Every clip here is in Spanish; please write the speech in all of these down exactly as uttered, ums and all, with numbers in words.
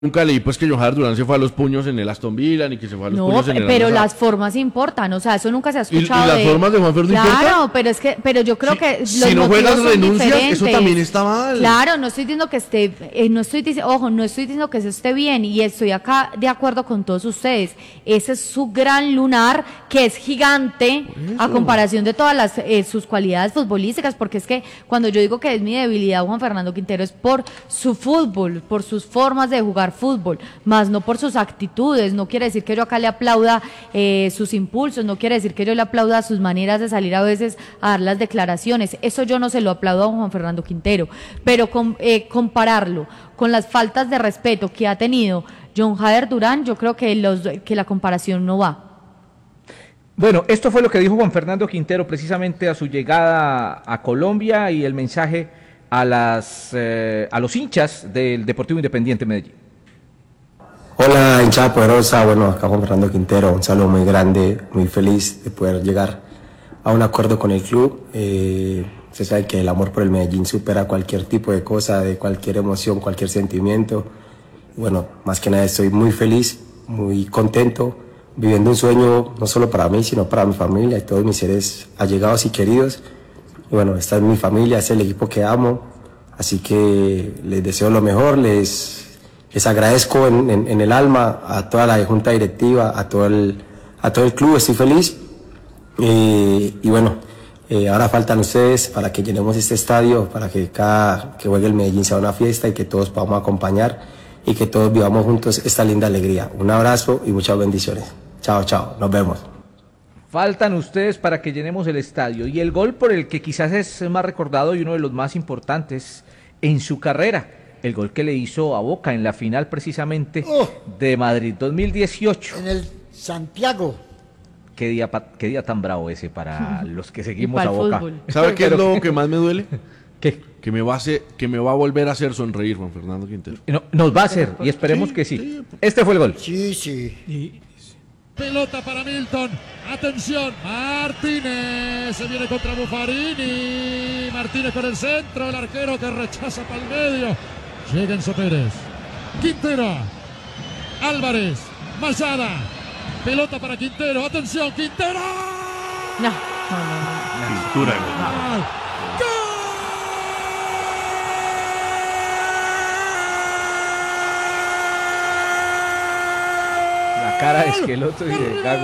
Nunca leí pues que John Jader Durán se fue a los puños en el Aston Villa ni que se fue a los no, puños en el pero Al-Nassr. las formas importan, o sea, eso nunca se ha ¿Y, y escuchado. las de... formas de Juan Fernando Claro, importan? pero es que, pero yo creo Si- que los si no motivos juegas son renuncias, diferentes. eso también está mal. Claro, no estoy diciendo que esté, eh, no estoy diciendo, ojo, no estoy diciendo que eso esté bien y estoy acá de acuerdo con todos ustedes. Ese es su gran lunar que es gigante a comparación de todas las eh, sus cualidades futbolísticas, porque es que cuando yo digo que es mi debilidad Juan Fernando Quintero es por su fútbol, por sus formas de jugar fútbol, más no por sus actitudes. No quiere decir que yo acá le aplauda eh, sus impulsos, no quiere decir que yo le aplauda sus maneras de salir a veces a dar las declaraciones, eso yo no se lo aplaudo a Juan Fernando Quintero, pero con, eh, compararlo con las faltas de respeto que ha tenido John Jader Durán, yo creo que, los, que la comparación no va. Bueno, esto fue lo que dijo Juan Fernando Quintero precisamente a su llegada a Colombia y el mensaje a, las, eh, a los hinchas del Deportivo Independiente Medellín. Hola, hinchada poderosa. Bueno, acá Juan Fernando Quintero, un saludo muy grande, muy feliz de poder llegar a un acuerdo con el club. Eh, usted sabe que el amor por el Medellín supera cualquier tipo de cosa, de cualquier emoción, cualquier sentimiento. Bueno, más que nada estoy muy feliz, muy contento, viviendo un sueño no solo para mí, sino para mi familia y todos mis seres allegados y queridos. Y bueno, esta es mi familia, es el equipo que amo, así que les deseo lo mejor, les... Les agradezco en, en, en el alma a toda la junta directiva, a todo el, a todo el club, estoy feliz. Eh, y bueno, eh, ahora faltan ustedes para que llenemos este estadio, para que cada que juegue el Medellín sea una fiesta y que todos podamos acompañar y que todos vivamos juntos esta linda alegría. Un abrazo y muchas bendiciones. Chao, chao, nos vemos. Faltan ustedes para que llenemos el estadio. Y el gol por el que quizás es más recordado y uno de los más importantes en su carrera, el gol que le hizo a Boca en la final precisamente oh, de Madrid dos mil dieciocho. En el Santiago. Qué día, qué día tan bravo ese para los que seguimos a Boca. Fútbol. ¿Sabe qué es lo que más me duele? ¿Qué? Que me va a hacer, que me va a volver a hacer sonreír Juan Fernando Quintero. No, nos va a hacer y esperemos sí, que sí. sí. Este fue el gol. Sí, sí. Y... Pelota para Milton. Atención, Martínez. Se viene contra Buffarini. Martínez con el centro. El arquero que rechaza para el medio. Llega Enzo Pérez. Quintero. Álvarez. Mayada. Pelota para Quintero. Atención, Quintero. No, no, no. no. Pintura. ¡Gol! La cara de Esqueloto y de Gago.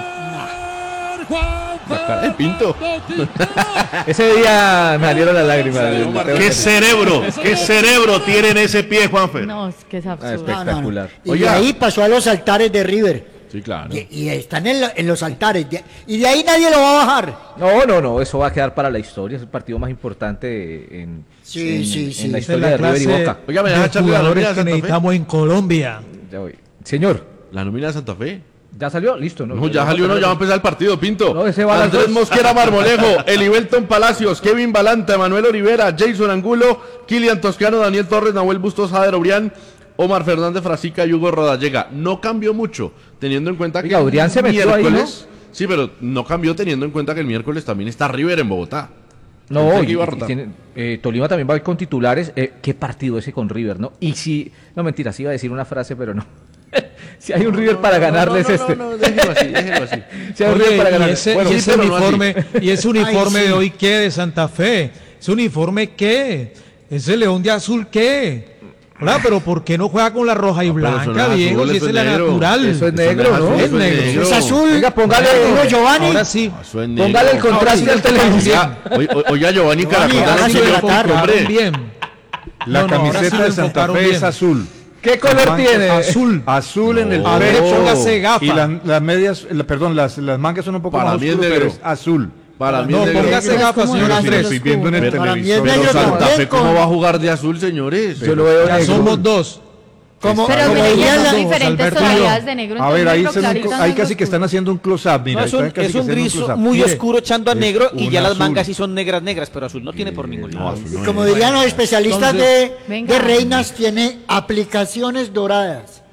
La cara de Pinto. Ese día me salieron las lágrimas. ¿Qué cerebro? ¿Qué cerebro tiene en ese pie, Juanfer? No, es que es absurdo. Ah, espectacular. No, no, no. Y de ahí pasó a los altares de River. Sí, claro. Y, y están en, lo, en los altares. De, y de ahí nadie lo va a bajar. No, no, no. Eso va a quedar para la historia. Es el partido más importante en, sí, en, sí, en sí. la historia de, de River y Boca. Oiga, me deja echarle la nómina de Santa Fe. Necesitamos en Colombia. Ya voy. Señor. La nómina de Santa Fe. ¿Ya salió? Listo. No, no ya salió, no, ya va a empezar el partido, Pinto. No, ese va Andrés Mosquera Marmolejo, Elivelton Palacios, Kevin Balanta, Manuel Olivera, Jason Angulo, Kilian Toscano, Daniel Torres, Nahuel Bustos, Jader Obrián, Omar Fernández Frasica y Hugo Rodallega. No cambió mucho, teniendo en cuenta que Oiga, Obrián se metió ahí, ¿no? Sí, pero no cambió teniendo en cuenta que el miércoles también está River en Bogotá. No, y, y tiene, eh, Tolima también va a ir con titulares. Eh, ¿Qué partido ese con River, no? Y si, no mentira, sí iba a decir una frase, pero no. Si hay un River no, para ganarles no, no, este. No, no, déjelo así, déjelo así. Si hay un River para ganarles. Y ese, bueno, y ese uniforme, no y ese uniforme Ay, sí. de hoy, ¿qué? De Santa Fe. ¿Ese uniforme qué? ¿Ese León de Azul qué? Hola, pero ¿por qué no juega con la roja y blanca, Diego? Si esa es la natural. Eso es negro, ¿no? Es negro. Es azul. Venga, póngale, Giovanni. Ahora sí. Póngale el contraste al televisor. Oiga, Giovanni Caracol, bien. La camiseta de Santa Fe es azul. ¿Qué color tiene? Azul. Azul en el no, pecho. Póngase gafas. Y la, las medias, la, perdón, las, las mangas son un poco para más oscuras, pero es azul. Para mí no, es negro. Póngase gafas, señor Andrés. Estoy viendo en el televisor. Pero Santa Fe, ¿cómo va a jugar de azul, señores? Yo lo veo ya negro. Somos dos. Como, pero como veían las diferentes tonalidades de negro. A ver, ahí, se un, ahí casi que están haciendo un close-up. Mira, no, es un, es un gris un muy Mire, oscuro echando a negro y ya azul. Las mangas sí son negras, negras, pero azul no tiene por ningún lado. No, no, como dirían los especialistas Entonces, de, de reinas, tiene aplicaciones doradas.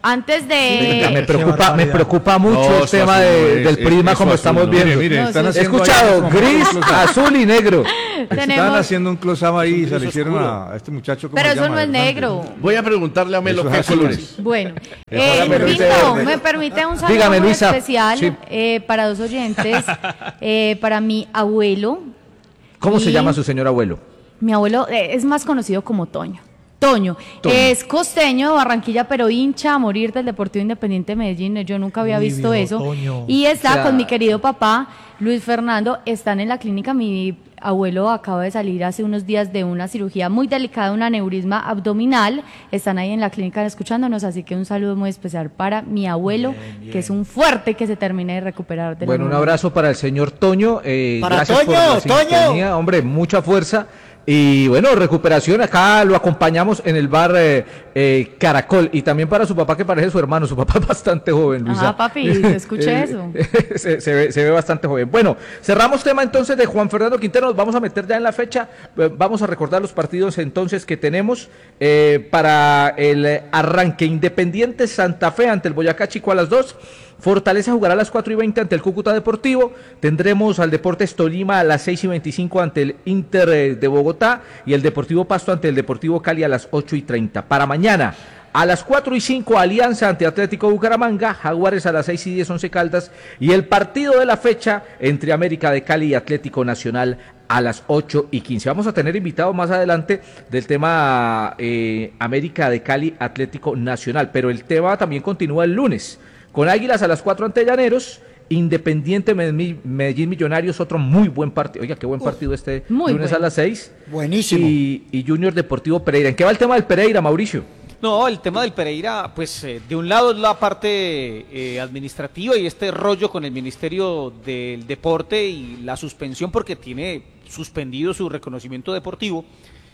Antes de... Venga, me preocupa, me preocupa mucho No, el eso tema azul no de- es, del es- prisma eso como azul estamos no. viendo. Mire, mire, No, están sí. He haciendo escuchado ahí- gris, azul y negro. Estaban tenemos... haciendo un close-up ahí y se le gris hicieron oscuro. a, a este muchacho. ¿cómo Pero se eso llama? no es Hernández. negro. Voy a preguntarle a Melo Eso qué es azul. colores. Bueno, Eso eh, es verde. Pinto, me permite un saludo Dígame, muy Luisa. especial Sí. eh, para dos oyentes, eh, para mi abuelo. ¿Cómo se y llama su señor abuelo? Mi abuelo eh, es más conocido como Toño. Toño. Toño. Es costeño de Barranquilla, pero hincha a morir del Deportivo Independiente de Medellín. Yo nunca había Uy, visto viejo eso. Toño. Y está O sea, con mi querido papá, Luis Fernando. Están en la clínica. Mi abuelo acaba de salir hace unos días de una cirugía muy delicada, un aneurisma abdominal. Están ahí en la clínica escuchándonos, así que un saludo muy especial para mi abuelo, que es un fuerte que se termine de recuperar de la Bueno, un neumonía. abrazo para el señor Toño. eh, Para gracias por Toño, la Toño. sintonía, hombre, mucha fuerza. Y bueno, recuperación, acá lo acompañamos en el bar eh, eh, Caracol. Y también para su papá, que parece su hermano. Su papá es bastante joven, Luisa. Ajá, papi, te escuché Eh, eso. se, se ve, se ve bastante joven. Bueno, cerramos tema entonces de Juan Fernando Quintero. Nos vamos a meter ya en la fecha. Eh, Vamos a recordar los partidos entonces que tenemos eh, para el eh, arranque. Independiente Santa Fe ante el Boyacá Chico a las dos. Fortaleza jugará a las cuatro y veinte ante el Cúcuta Deportivo. Tendremos al Deportes Tolima a las seis y veinticinco ante el Inter eh, de Bogotá y el Deportivo Pasto ante el Deportivo Cali a las ocho y treinta. Para mañana, a las cuatro y cinco, Alianza ante Atlético Bucaramanga, Jaguares a las seis y diez, Once Caldas, y el partido de la fecha entre América de Cali y Atlético Nacional a las ocho y quince. Vamos a tener invitado más adelante del tema eh, América de Cali, Atlético Nacional, pero el tema también continúa el lunes, con Águilas a las cuatro ante Llaneros, Independiente Medellín, Medellín Millonarios, otro muy buen partido. Oiga, qué buen partido este muy lunes bueno. a las seis. Buenísimo. Y, y Junior Deportivo Pereira. ¿En qué va el tema del Pereira, Mauricio? No, el tema del Pereira, pues eh, de un lado es la parte eh, administrativa y este rollo con el Ministerio del Deporte y la suspensión porque tiene suspendido su reconocimiento deportivo,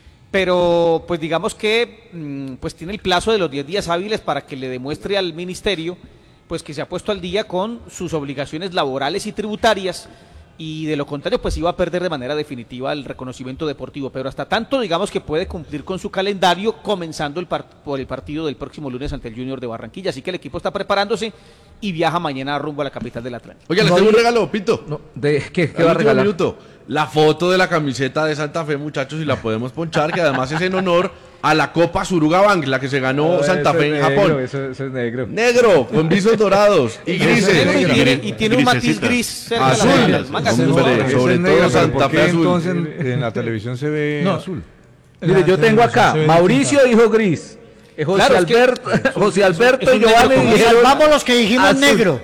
pero pues digamos que mm, pues tiene el plazo de los diez días hábiles para que le demuestre al Ministerio pues que se ha puesto al día con sus obligaciones laborales y tributarias, y de lo contrario pues iba a perder de manera definitiva el reconocimiento deportivo, pero hasta tanto digamos que puede cumplir con su calendario comenzando el par- por el partido del próximo lunes ante el Junior de Barranquilla, así que el equipo está preparándose y viaja mañana rumbo a la capital del Atlántico. Oiga, les No, tengo un y- regalo, Pito. No, de, ¿qué, qué Al va a último regalar? minuto. La foto de la camiseta de Santa Fe, muchachos, y la podemos ponchar, que además es en honor a la Copa Suruga Bank, la que se ganó Ah, Santa eso Fe es en negro, Japón. Eso, eso es negro. Negro, con visos dorados y Negro, grises. y Negra. tiene, y tiene un matiz Grisecita. gris cerca Azul. de la- las mangas. Hombre, Ese sobre es todo negro, pero Santa ¿por Fe qué azul? entonces en, en la televisión se ve No. azul? Mire, yo tengo acá, se ve Mauricio dijo gris, eh, José, Claro, es que- Alberto, José Alberto es un y Giovanni negro con- dijeron Salvamos los que dijimos azul. negro.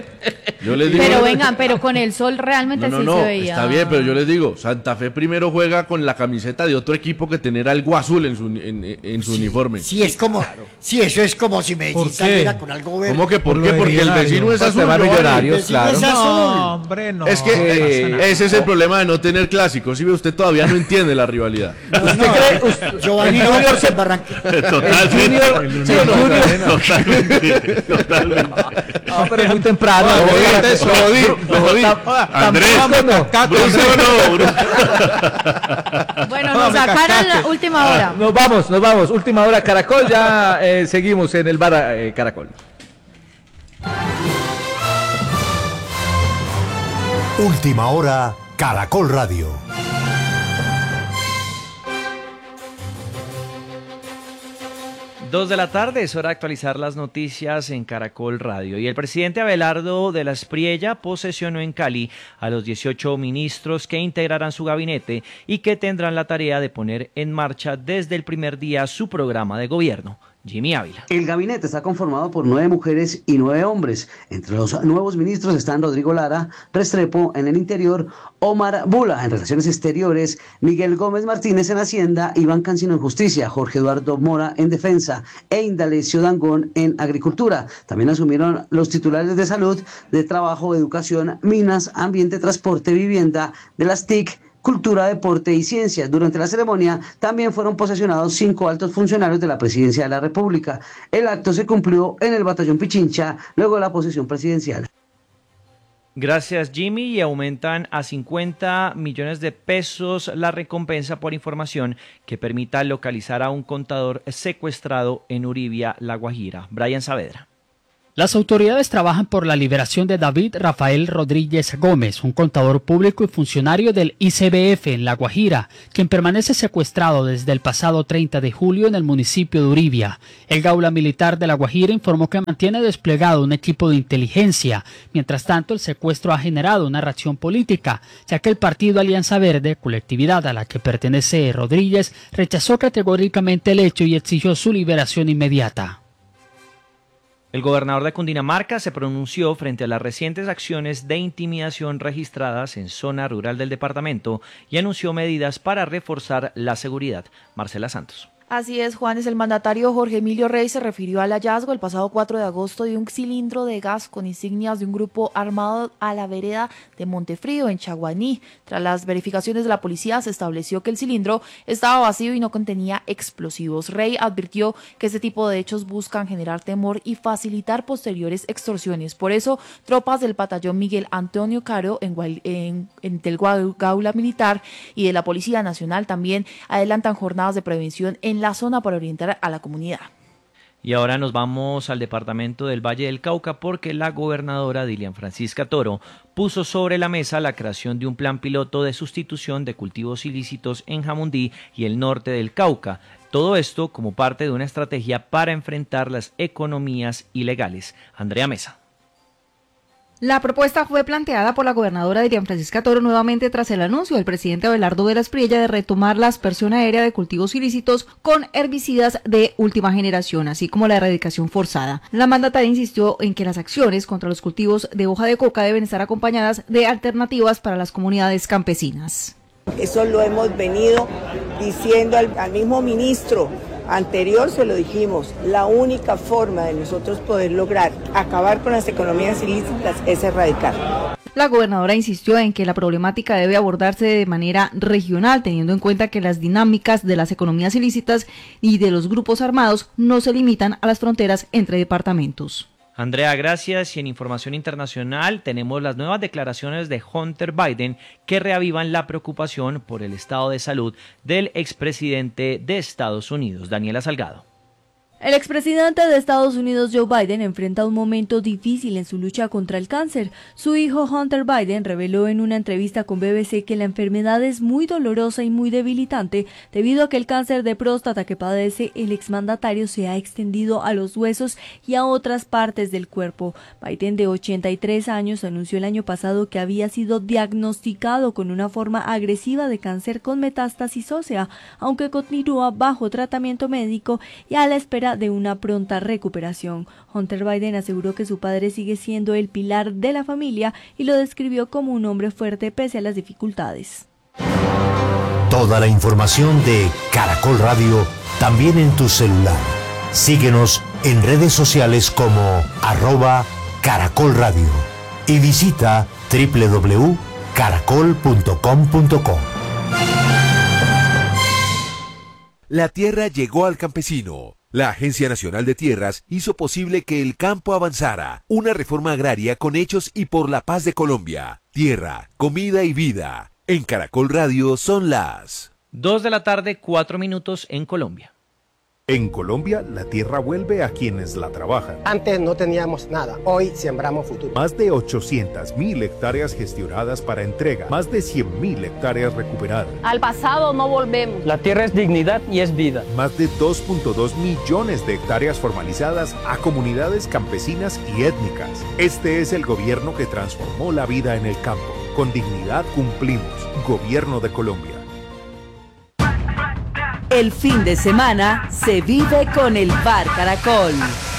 Yo les digo, Pero vengan, pero con el sol realmente no, no, sí no, se veía. está bien, pero yo les digo, Santa Fe primero juega con la camiseta de otro equipo que tener algo azul en su, en, en su uniforme. Sí, es como, sí, eso es como si Medellín saliera con algo verde. ¿Cómo que por Por qué? lo de Porque el Millonario. vecino es Pues azul. te va Giovanni. Millonarios, El vecino claro. es azul. hombre, no. Es que Eh, ese es el problema de no tener clásicos. Si ve, usted todavía no entiende la rivalidad. ¿Usted cree? Usted- Giovanni el no Junior es se- en Barranquilla. Totalmente. Junior- sí, el Junior- Totalmente. Totalmente. No, pero es muy temprano. Lo jodí, Oiga, lo jodí, lo jodí. tam- Andrés, tampoco no. Bruce no, Bruce. Bueno, nos sacaron la última hora. Nos vamos, nos vamos. Última hora, Caracol. Ya eh, seguimos en el bar eh, Caracol. Última hora, Caracol Radio. Dos de la tarde, es hora de actualizar las noticias en Caracol Radio. Y el presidente Abelardo de la Espriella posesionó en Cali a los dieciocho ministros que integrarán su gabinete y que tendrán la tarea de poner en marcha desde el primer día su programa de gobierno. Jimmy Ávila. El gabinete está conformado por nueve mujeres y nueve hombres. Entre los nuevos ministros están Rodrigo Lara, Restrepo en el Interior, Omar Bula en Relaciones Exteriores, Miguel Gómez Martínez en Hacienda, Iván Cancino en Justicia, Jorge Eduardo Mora en Defensa e Indalecio Dangón en Agricultura. También asumieron los titulares de Salud, de Trabajo, Educación, Minas, Ambiente, Transporte, Vivienda, de las T I C, Cultura, Deporte y Ciencias. Durante la ceremonia también fueron posesionados cinco altos funcionarios de la Presidencia de la República. El acto se cumplió en el Batallón Pichincha luego de la posesión presidencial. Gracias, Jimmy. Y aumentan a cincuenta millones de pesos la recompensa por información que permita localizar a un contador secuestrado en Uribia, La Guajira. Brian Saavedra. Las autoridades trabajan por la liberación de David Rafael Rodríguez Gómez, un contador público y funcionario del I C B F en La Guajira, quien permanece secuestrado desde el pasado treinta de julio en el municipio de Uribia. El Gaula Militar de La Guajira informó que mantiene desplegado un equipo de inteligencia. Mientras tanto, el secuestro ha generado una reacción política, ya que el partido Alianza Verde, colectividad a la que pertenece Rodríguez, rechazó categóricamente el hecho y exigió su liberación inmediata. El gobernador de Cundinamarca se pronunció frente a las recientes acciones de intimidación registradas en zona rural del departamento y anunció medidas para reforzar la seguridad. Marcela Santos. Así es, Juanes. El mandatario Jorge Emilio Rey se refirió al hallazgo el pasado cuatro de agosto de un cilindro de gas con insignias de un grupo armado a la vereda de Montefrío, en Chaguaní. Tras las verificaciones de la policía, se estableció que el cilindro estaba vacío y no contenía explosivos. Rey advirtió que este tipo de hechos buscan generar temor y facilitar posteriores extorsiones. Por eso, tropas del batallón Miguel Antonio Caro en, en, en del Gaula Militar y de la Policía Nacional también adelantan jornadas de prevención en la zona para orientar a la comunidad. Y ahora nos vamos al departamento del Valle del Cauca porque la gobernadora Dilian Francisca Toro puso sobre la mesa la creación de un plan piloto de sustitución de cultivos ilícitos en Jamundí y el norte del Cauca. Todo esto como parte de una estrategia para enfrentar las economías ilegales. Andrea Mesa. La propuesta fue planteada por la gobernadora Dilian Francisca Toro nuevamente tras el anuncio del presidente Abelardo Veras Priella de retomar la aspersión aérea de cultivos ilícitos con herbicidas de última generación, así como la erradicación forzada. La mandataria insistió en que las acciones contra los cultivos de hoja de coca deben estar acompañadas de alternativas para las comunidades campesinas. Eso lo hemos venido diciendo al, al mismo ministro anterior, se lo dijimos, la única forma de nosotros poder lograr acabar con las economías ilícitas es erradicar. La gobernadora insistió en que la problemática debe abordarse de manera regional, teniendo en cuenta que las dinámicas de las economías ilícitas y de los grupos armados no se limitan a las fronteras entre departamentos. Andrea, gracias. Y en información internacional tenemos las nuevas declaraciones de Hunter Biden que reavivan la preocupación por el estado de salud del expresidente de Estados Unidos, Daniela Salgado. El expresidente de Estados Unidos, Joe Biden, enfrenta un momento difícil en su lucha contra el cáncer. Su hijo Hunter Biden reveló en una entrevista con B B C que la enfermedad es muy dolorosa y muy debilitante debido a que el cáncer de próstata que padece el exmandatario se ha extendido a los huesos y a otras partes del cuerpo. Biden, de ochenta y tres años, anunció el año pasado que había sido diagnosticado con una forma agresiva de cáncer con metástasis ósea, aunque continúa bajo tratamiento médico y a la espera de una pronta recuperación. Hunter Biden aseguró que su padre sigue siendo el pilar de la familia y lo describió como un hombre fuerte pese a las dificultades. Toda la información de Caracol Radio también en tu celular. Síguenos en redes sociales como arroba Caracol Radio y visita doble u doble u doble u punto caracol punto com punto co. La tierra llegó al campesino. La Agencia Nacional de Tierras hizo posible que el campo avanzara. Una reforma agraria con hechos y por la paz de Colombia. Tierra, comida y vida. En Caracol Radio son las dos de la tarde, cuatro minutos en Colombia. En Colombia, la tierra vuelve a quienes la trabajan. Antes no teníamos nada, hoy sembramos futuro. Más de ochocientas mil hectáreas gestionadas para entrega, más de cien mil hectáreas recuperadas. Al pasado no volvemos. La tierra es dignidad y es vida. Más de dos punto dos millones de hectáreas formalizadas a comunidades campesinas y étnicas. Este es el gobierno que transformó la vida en el campo. Con dignidad cumplimos. Gobierno de Colombia. El fin de semana se vive con el Bar Caracol.